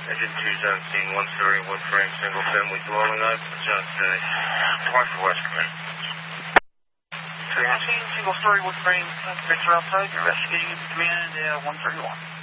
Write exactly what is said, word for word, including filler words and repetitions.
Engine two seventeen, one story, wood frame, single family dwelling. I just uh, twice the west command. three nineteen, single story, wood frame, picture outside, you're investigating command uh, one thirty-one.